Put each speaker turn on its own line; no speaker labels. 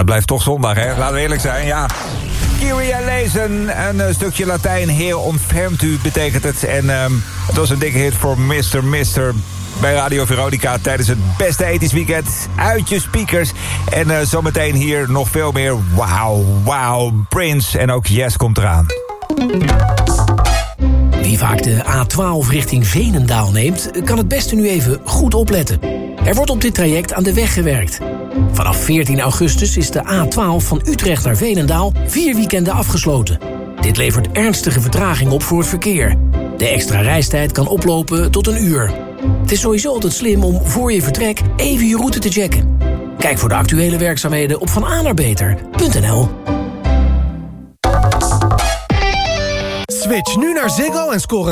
het blijft toch zondag, hè? Laten we eerlijk zijn, ja. Kyrie eleison, een stukje Latijn. Heer ontfermt u, betekent het. En het was een dikke hit voor Mr. bij Radio Veronica tijdens het beste ethisch weekend. Uit je speakers. En zometeen hier nog veel meer. Wauw, Prince. En ook Yes komt eraan.
Wie vaak de A12 richting Veenendaal neemt, kan het beste nu even goed opletten. Er wordt op dit traject aan de weg gewerkt. Vanaf 14 augustus is de A12 van Utrecht naar Veenendaal 4 weekenden afgesloten. Dit levert ernstige vertraging op voor het verkeer. De extra reistijd kan oplopen tot 1 uur. Het is sowieso altijd slim om voor je vertrek even je route te checken. Kijk voor de actuele werkzaamheden op vananaarbeter.nl.
Switch nu naar Ziggo en score